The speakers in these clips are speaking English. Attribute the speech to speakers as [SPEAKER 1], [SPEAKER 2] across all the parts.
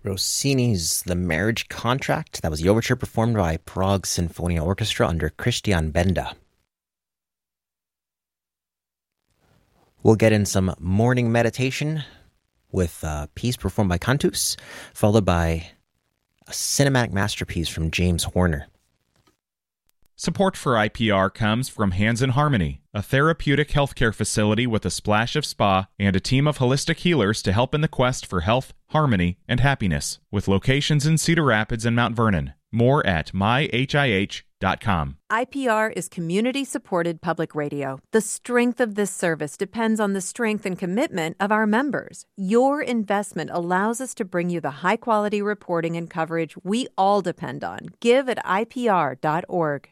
[SPEAKER 1] Rossini's The Marriage Contract. That was the overture performed by Prague Sinfonia Orchestra under Christian Benda. We'll get in some morning meditation with a piece performed by Cantus, followed by a cinematic masterpiece from James Horner.
[SPEAKER 2] Support for IPR comes from Hands in Harmony, a therapeutic healthcare facility with a splash of spa and a team of holistic healers to help in the quest for health, harmony, and happiness, with locations in Cedar Rapids and Mount Vernon. More at myhih.com.
[SPEAKER 3] IPR is community-supported public radio. The strength of this service depends on the strength and commitment of our members. Your investment allows us to bring you the high-quality reporting and coverage we all depend on. Give at ipr.org.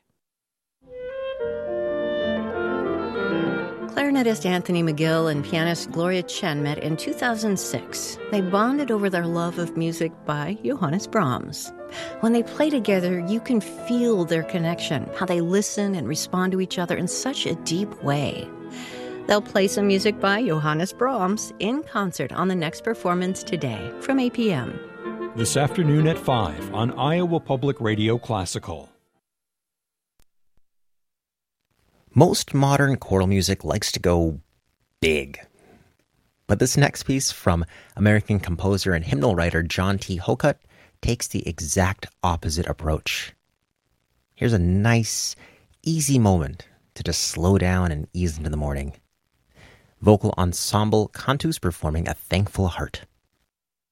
[SPEAKER 4] Clarinetist Anthony McGill and pianist Gloria Chen met in 2006. They bonded over their love of music by Johannes Brahms. When they play together, you can feel their connection, how they listen and respond to each other in such a deep way. They'll play some music by Johannes Brahms in concert on the next performance today from 8 p.m.
[SPEAKER 5] This afternoon at 5 on Iowa Public Radio Classical.
[SPEAKER 1] Most modern choral music likes to go big. But this next piece from American composer and hymnal writer John T. Hokut takes the exact opposite approach. Here's a nice, easy moment to just slow down and ease into the morning. Vocal ensemble Cantus performing A Thankful Heart.